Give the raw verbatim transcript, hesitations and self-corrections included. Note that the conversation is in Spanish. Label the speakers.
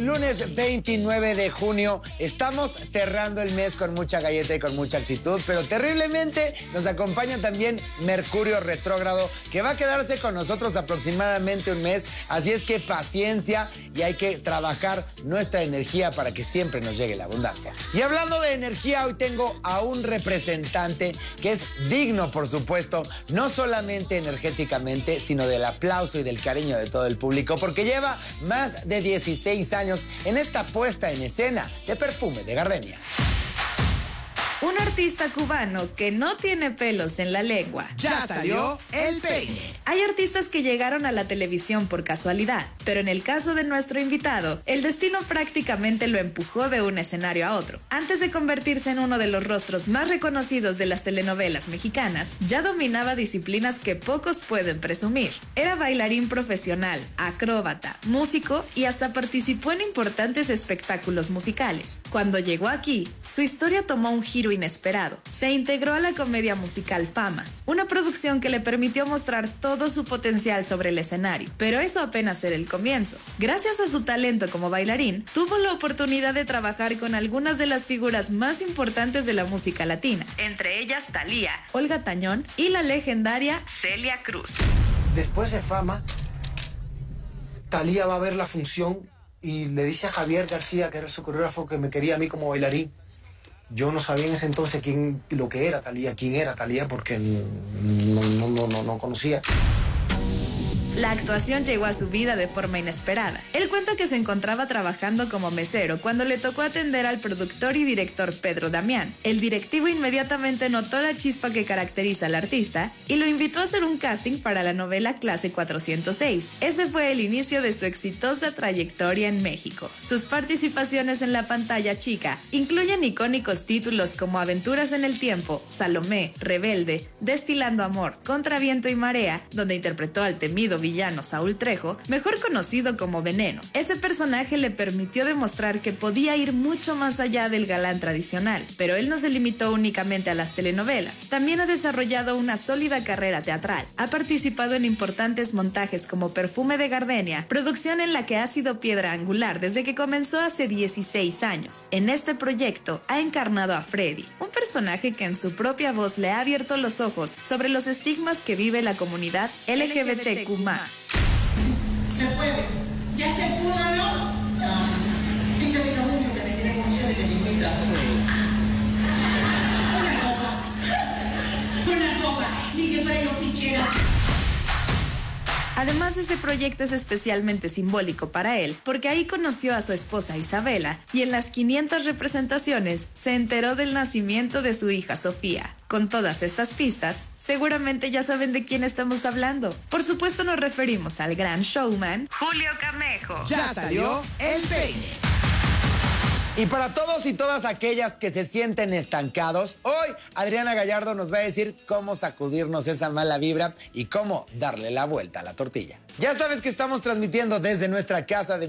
Speaker 1: lunes veintinueve de junio. Estamos cerrando el mes con mucha galleta y con mucha actitud, pero terriblemente nos acompaña también Mercurio retrógrado, que va a quedarse con nosotros aproximadamente un mes. Así es que paciencia y hay que trabajar nuestra energía para que siempre nos llegue la abundancia. Y hablando de energía, hoy tengo a un representante que es digno, por supuesto, no solamente energéticamente, sino del aplauso y del cariño de todo el público, porque lleva más de dieciséis años en esta puesta en escena de Perfume de Gardenia.
Speaker 2: Un artista cubano que no tiene pelos en la lengua.
Speaker 1: Ya salió el peine.
Speaker 2: Hay artistas que llegaron a la televisión por casualidad, pero en el caso de nuestro invitado, el destino prácticamente lo empujó de un escenario a otro. Antes de convertirse en uno de los rostros más reconocidos de las telenovelas mexicanas, ya dominaba disciplinas que pocos pueden presumir. Era bailarín profesional, acróbata, músico y hasta participó en importantes espectáculos musicales. Cuando llegó aquí, su historia tomó un giro inesperado. Se integró a la comedia musical Fama, una producción que le permitió mostrar todo su potencial sobre el escenario, pero eso apenas era el comienzo. Gracias a su talento como bailarín, tuvo la oportunidad de trabajar con algunas de las figuras más importantes de la música latina, entre ellas Thalía, Olga Tañón y la legendaria Celia Cruz.
Speaker 3: Después de Fama, Thalía va a ver la función y le dice a Javier García, que era su coreógrafo, que me quería a mí como bailarín. Yo no sabía en ese entonces quién, lo que era Thalía, quién era Thalía, porque no, no, no, no, no conocía.
Speaker 2: La actuación llegó a su vida de forma inesperada. Él cuenta que se encontraba trabajando como mesero cuando le tocó atender al productor y director Pedro Damián. El directivo inmediatamente notó la chispa que caracteriza al artista y lo invitó a hacer un casting para la novela Clase cuatrocientos seis. Ese fue el inicio de su exitosa trayectoria en México. Sus participaciones en la pantalla chica incluyen icónicos títulos como Aventuras en el Tiempo, Salomé, Rebelde, Destilando Amor, Contra Viento y Marea, donde interpretó al temido villano Saúl Trejo, mejor conocido como Veneno. Ese personaje le permitió demostrar que podía ir mucho más allá del galán tradicional, pero él no se limitó únicamente a las telenovelas. También ha desarrollado una sólida carrera teatral. Ha participado en importantes montajes como Perfume de Gardenia, producción en la que ha sido piedra angular desde que comenzó hace dieciséis años. En este proyecto ha encarnado a Freddy, un personaje que en su propia voz le ha abierto los ojos sobre los estigmas que vive la comunidad L G B T Q más.
Speaker 4: Se puede. Ya se pudo, ¿no? No. Dice mi comunio que te tiene función y que te invita. Una copa. Una copa. Ni que fuera yo fichera.
Speaker 2: Además, ese proyecto es especialmente simbólico para él, porque ahí conoció a su esposa Isabela y en las quinientas representaciones se enteró del nacimiento de su hija Sofía. Con todas estas pistas, seguramente ya saben de quién estamos hablando. Por supuesto nos referimos al gran showman Julio Camejo.
Speaker 1: Ya salió el peine. Y para todos y todas aquellas que se sienten estancados, hoy Adriana Gallardo nos va a decir cómo sacudirnos esa mala vibra y cómo darle la vuelta a la tortilla. Ya sabes que estamos transmitiendo desde nuestra casa de